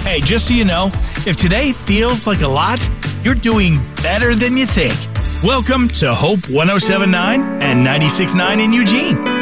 Hey, just so you know, if today feels like a lot, you're doing better than you think. Welcome to Hope 107.9 and 96.9 in Eugene.